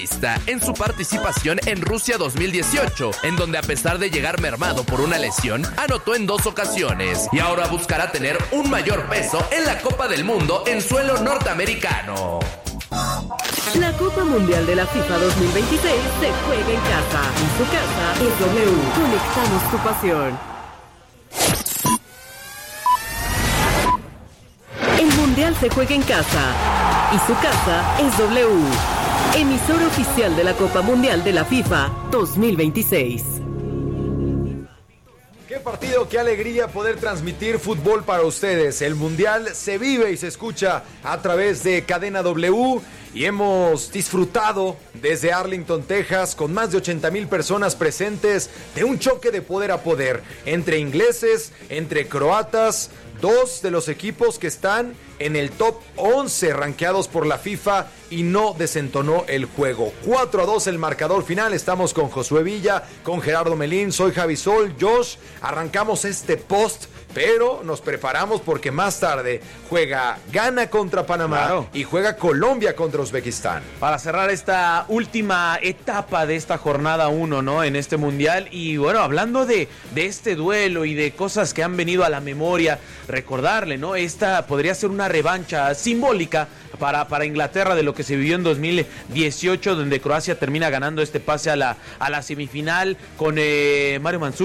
en su participación en Rusia 2018, en donde a pesar de llegar mermado por una lesión, anotó en 2 ocasiones y ahora buscará tener un mayor peso en la Copa del Mundo en suelo norteamericano. La Copa Mundial de la FIFA 2026 se juega en casa. En su casa es W. Conectamos tu pasión. El Mundial se juega en casa y su casa es W. Emisor oficial de la Copa Mundial de la FIFA 2026. Qué partido, qué alegría poder transmitir fútbol para ustedes. El Mundial se vive y se escucha a través de Cadena W y hemos disfrutado desde Arlington, Texas, con más de 80,000 personas presentes, de un choque de poder a poder entre ingleses, entre croatas, 2 de los equipos que están en el top 11 rankeados por la FIFA, y no desentonó el juego. 4-2 el marcador final. Estamos con Josué Villa, con Gerardo Melín, soy Javi Sol, Josh. Arrancamos este post, pero nos preparamos porque más tarde juega Ghana contra Panamá y juega Colombia contra Uzbekistán. Para cerrar esta última etapa de esta jornada 1, ¿no? En este mundial. Y bueno, hablando de este duelo y de cosas que han venido a la memoria, recordarle, ¿no? Esta podría ser una revancha simbólica para Inglaterra de lo que se vivió en 2018, donde Croacia termina ganando este pase a la semifinal con Mario Mandzukic